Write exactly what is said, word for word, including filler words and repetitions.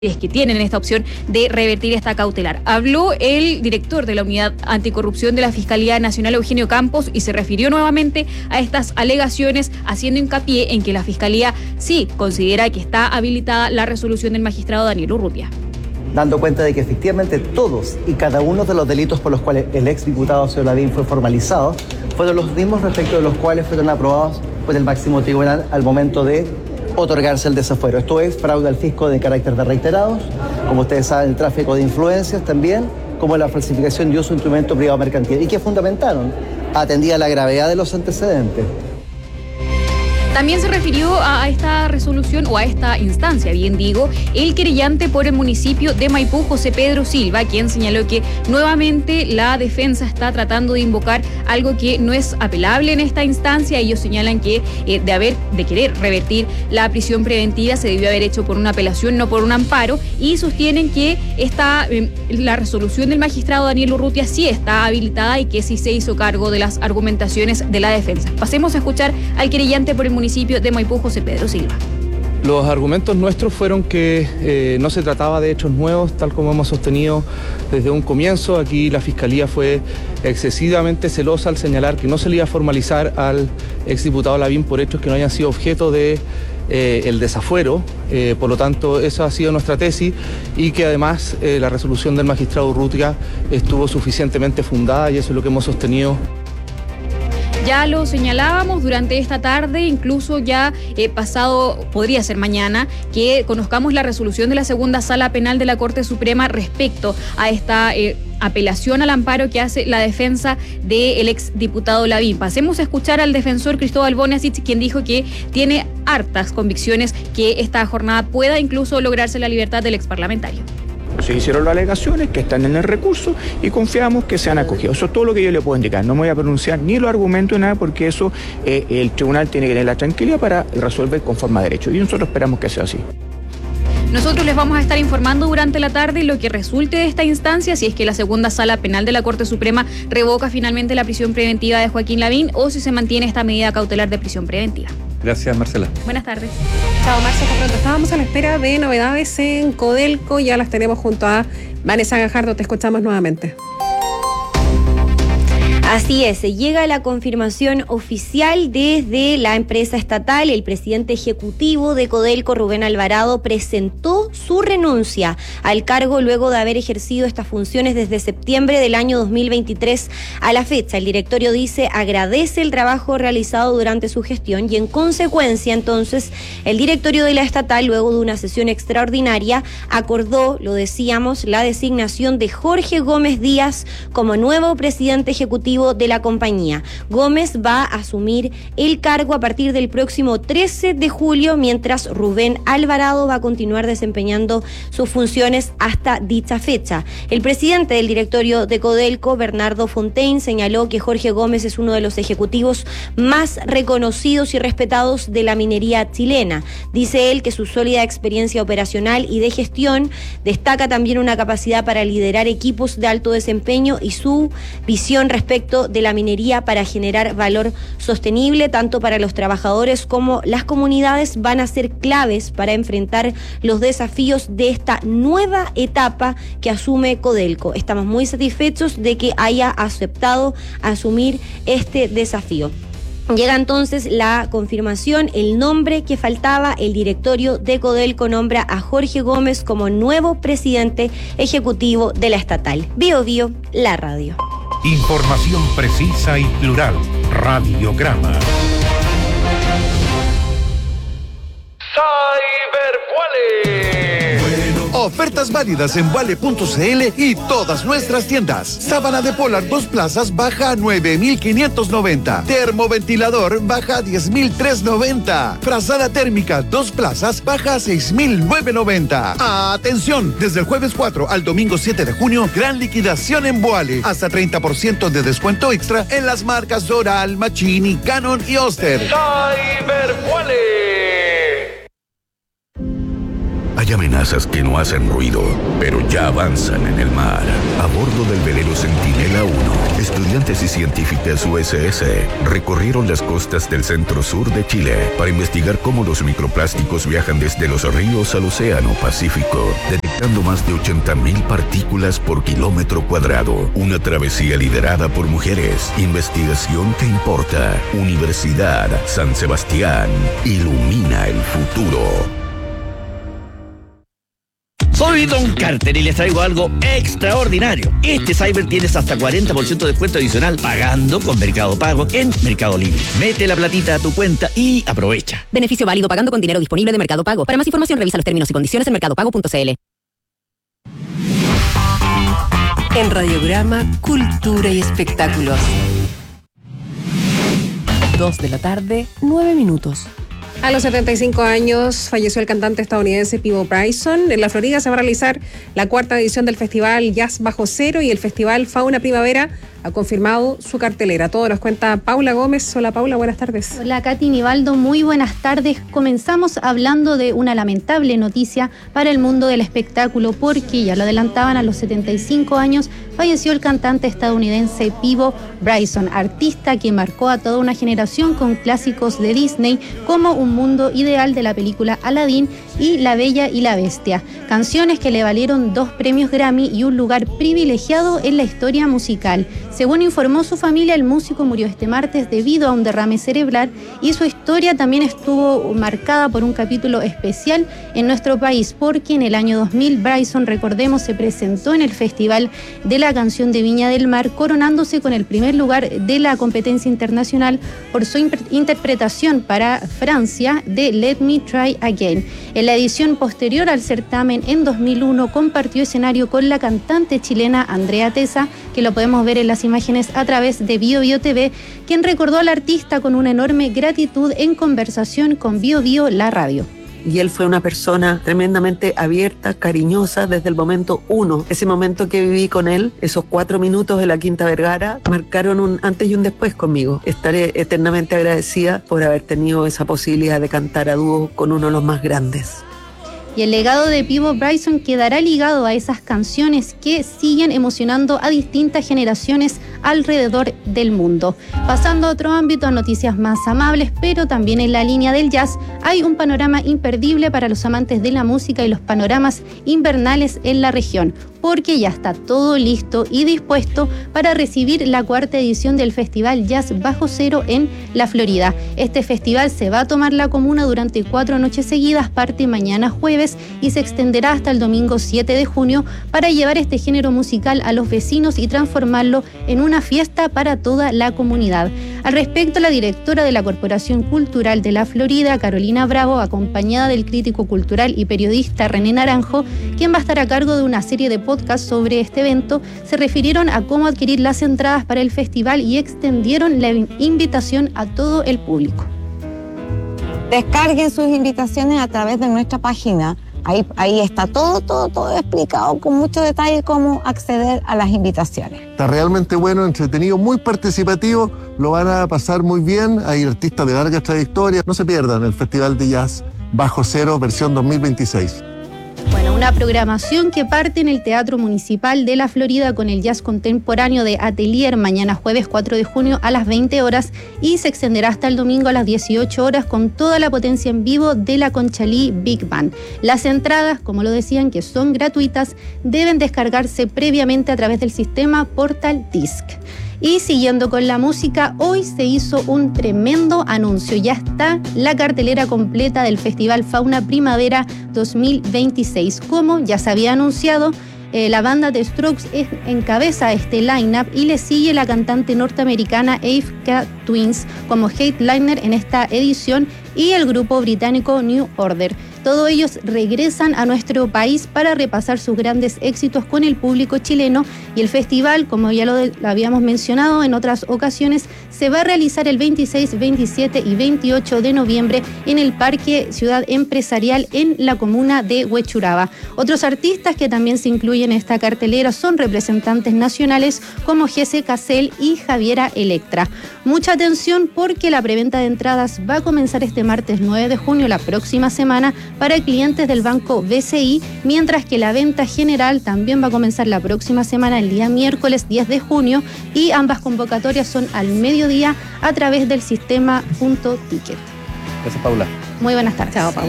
es que tienen esta opción de revertir esta cautelar. Habló el director de la Unidad Anticorrupción de la Fiscalía Nacional, Eugenio Campos, y se refirió nuevamente a estas alegaciones, haciendo hincapié en que la Fiscalía sí considera que está habilitada la resolución del magistrado Daniel Urrutia. Dando cuenta de que efectivamente todos y cada uno de los delitos por los cuales el exdiputado señor Lavín fue formalizado fueron los mismos respecto de los cuales fueron aprobados por el máximo tribunal al momento de otorgarse el desafuero. Esto es fraude al fisco de carácter de reiterados, como ustedes saben, el tráfico de influencias también, como la falsificación de uso de instrumento privado mercantil, y que fundamentaron, atendida la gravedad de los antecedentes. También se refirió a esta resolución, o a esta instancia, bien digo, el querellante por el municipio de Maipú, José Pedro Silva, quien señaló que nuevamente la defensa está tratando de invocar algo que no es apelable en esta instancia. Ellos señalan que eh, de haber, de querer revertir la prisión preventiva se debió haber hecho por una apelación, no por un amparo, y sostienen que esta, eh, la resolución del magistrado Daniel Urrutia sí está habilitada y que sí se hizo cargo de las argumentaciones de la defensa. Pasemos a escuchar al querellante por el municipio municipio de Maipú, José Pedro Silva. Los argumentos nuestros fueron que eh, no se trataba de hechos nuevos, tal como hemos sostenido desde un comienzo. Aquí la Fiscalía fue excesivamente celosa al señalar que no se le iba a formalizar al exdiputado Lavín por hechos que no hayan sido objeto de eh, el desafuero. Eh, por lo tanto, esa ha sido nuestra tesis, y que además eh, la resolución del magistrado Urrutia estuvo suficientemente fundada, y eso es lo que hemos sostenido. Ya lo señalábamos durante esta tarde, incluso ya eh, pasado, podría ser mañana, que conozcamos la resolución de la segunda sala penal de la Corte Suprema respecto a esta eh, apelación al amparo que hace la defensa del exdiputado Lavín. Pasemos a escuchar al defensor Cristóbal Bonasic, quien dijo que tiene hartas convicciones que esta jornada pueda incluso lograrse la libertad del exparlamentario. Se hicieron las alegaciones que están en el recurso y confiamos que sean acogidos. Eso es todo lo que yo le puedo indicar. No me voy a pronunciar ni los argumentos ni nada, porque eso eh, el tribunal tiene que tener la tranquilidad para resolver conforme a derecho. Y nosotros esperamos que sea así. Nosotros les vamos a estar informando durante la tarde lo que resulte de esta instancia, si es que la segunda sala penal de la Corte Suprema revoca finalmente la prisión preventiva de Joaquín Lavín o si se mantiene esta medida cautelar de prisión preventiva. Gracias, Marcela. Buenas tardes. Chao, Marcia, hasta pronto. Estábamos a la espera de novedades en Codelco, ya las tenemos junto a Vanessa Gajardo, te escuchamos nuevamente. Así es, llega la confirmación oficial desde la empresa estatal. El presidente ejecutivo de Codelco, Rubén Alvarado, presentó su renuncia al cargo luego de haber ejercido estas funciones desde septiembre del año dos mil veintitrés a la fecha. El directorio dice agradece el trabajo realizado durante su gestión y en consecuencia entonces el directorio de la estatal, luego de una sesión extraordinaria, acordó, lo decíamos, la designación de Jorge Gómez Díaz como nuevo presidente ejecutivo de la compañía. Gómez va a asumir el cargo a partir del próximo trece de julio, mientras Rubén Alvarado va a continuar desempeñando sus funciones hasta dicha fecha. El presidente del directorio de Codelco, Bernardo Fontaine, señaló que Jorge Gómez es uno de los ejecutivos más reconocidos y respetados de la minería chilena. Dice él que su sólida experiencia operacional y de gestión destaca también una capacidad para liderar equipos de alto desempeño y su visión respecto de la minería para generar valor sostenible tanto para los trabajadores como las comunidades van a ser claves para enfrentar los desafíos de esta nueva etapa que asume Codelco. Estamos muy satisfechos de que haya aceptado asumir este desafío. Llega entonces la confirmación, el nombre que faltaba, el directorio de Codelco nombra a Jorge Gómez como nuevo presidente ejecutivo de la estatal. Bio Bio, la radio. Información precisa y plural. Radiograma. Cybervuale. Ofertas válidas en Vale punto c l y todas nuestras tiendas. Sábana de polar dos plazas baja a nueve mil quinientos noventa. Termoventilador baja a diez mil trescientos noventa. Frazada térmica dos plazas baja a seis mil novecientos noventa. Atención, desde el jueves cuatro al domingo siete de junio, gran liquidación en Vuale. Hasta treinta por ciento de descuento extra en las marcas Doral, Machini, Canon y Oster. Cybervuale. Hay Hay amenazas que no hacen ruido, pero ya avanzan en el mar. A bordo del velero Centinela uno, estudiantes y científicas U S S recorrieron las costas del centro-sur de Chile para investigar cómo los microplásticos viajan desde los ríos al Océano Pacífico, detectando más de ochenta mil partículas por kilómetro cuadrado. Una travesía liderada por mujeres. Investigación que importa. Universidad San Sebastián. Ilumina el futuro. Soy Don Carter y les traigo algo extraordinario. Este Cyber tienes hasta cuarenta por ciento de descuento adicional pagando con Mercado Pago en Mercado Libre. Mete la platita a tu cuenta y aprovecha. Beneficio válido pagando con dinero disponible de Mercado Pago. Para más información revisa los términos y condiciones en mercado pago punto c l. En Radiograma, Cultura y Espectáculos. Dos de la tarde, nueve minutos. A los setenta y cinco años falleció el cantante estadounidense Peabo Bryson. En la Florida se va a realizar la cuarta edición del Festival Jazz Bajo Cero y el Festival Fauna Primavera ha confirmado su cartelera. Todo nos cuenta Paula Gómez. Hola Paula, buenas tardes. Hola Katy Nivaldo, muy buenas tardes. Comenzamos hablando de una lamentable noticia para el mundo del espectáculo porque, ya lo adelantaban, a los setenta y cinco años falleció el cantante estadounidense Peabo Bryson, artista que marcó a toda una generación con clásicos de Disney como Un Mundo Ideal de la película Aladdin y La Bella y la Bestia, canciones que le valieron dos premios Grammy y un lugar privilegiado en la historia musical. Según informó su familia, el músico murió este martes debido a un derrame cerebral y su historia también estuvo marcada por un capítulo especial en nuestro país, porque en el año dos mil Bryson, recordemos, se presentó en el Festival de la Canción de Viña del Mar, coronándose con el primer lugar de la competencia internacional por su interpretación para Francia de Let Me Try Again. En la edición posterior al certamen, en dos mil uno, compartió escenario con la cantante chilena Andrea Tesa, que lo podemos ver en las imágenes a través de Bio Bio T V, quien recordó al artista con una enorme gratitud en conversación con Bio Bio, la radio. Y él fue una persona tremendamente abierta, cariñosa desde el momento uno. Ese momento que viví con él, esos cuatro minutos de la Quinta Vergara, marcaron un antes y un después conmigo. Estaré eternamente agradecida por haber tenido esa posibilidad de cantar a dúo con uno de los más grandes. Y el legado de Peabo Bryson quedará ligado a esas canciones que siguen emocionando a distintas generaciones alrededor del mundo. Pasando a otro ámbito, a noticias más amables, pero también en la línea del jazz, hay un panorama imperdible para los amantes de la música y los panoramas invernales en la región, porque ya está todo listo y dispuesto para recibir la cuarta edición del Festival Jazz Bajo Cero en la Florida. Este festival se va a tomar la comuna durante cuatro noches seguidas, parte mañana jueves y se extenderá hasta el domingo siete de junio para llevar este género musical a los vecinos y transformarlo en una fiesta para toda la comunidad. Al respecto, la directora de la Corporación Cultural de la Florida, Carolina Bravo, acompañada del crítico cultural y periodista René Naranjo, quien va a estar a cargo de una serie de podcasts sobre este evento, se refirieron a cómo adquirir las entradas para el festival y extendieron la invitación a todo el público. Descarguen sus invitaciones a través de nuestra página. Ahí, ahí está todo, todo, todo explicado con mucho detalle cómo acceder a las invitaciones. Está realmente bueno, entretenido, muy participativo, lo van a pasar muy bien. Hay artistas de larga trayectoria. No se pierdan el Festival de Jazz Bajo Cero, versión dos mil veintiséis. Bueno, una programación que parte en el Teatro Municipal de la Florida con el jazz contemporáneo de Atelier mañana jueves cuatro de junio a las veinte horas y se extenderá hasta el domingo a las dieciocho horas con toda la potencia en vivo de la Conchalí Big Band. Las entradas, como lo decían, que son gratuitas, deben descargarse previamente a través del sistema Portal Disc. Y siguiendo con la música, hoy se hizo un tremendo anuncio. Ya está la cartelera completa del Festival Fauna Primavera dos mil veintiséis. Como ya se había anunciado, eh, la banda The Strokes es, encabeza este line-up y le sigue la cantante norteamericana Ava Twins como headliner en esta edición y el grupo británico New Order. Todos ellos regresan a nuestro país para repasar sus grandes éxitos con el público chileno y el festival, como ya lo, de, lo habíamos mencionado en otras ocasiones, se va a realizar el veintiséis, veintisiete y veintiocho de noviembre en el Parque Ciudad Empresarial en la comuna de Huechuraba. Otros artistas que también se incluyen en esta cartelera son representantes nacionales como Jesse Casel y Javiera Electra. Mucha atención porque la preventa de entradas va a comenzar este martes nueve de junio, la próxima semana, para clientes del banco B C I, mientras que la venta general también va a comenzar la próxima semana, el día miércoles diez de junio, y ambas convocatorias son al mediodía a través del sistema Punto Ticket. Gracias, Paula. Muy buenas tardes. Chao, Paula.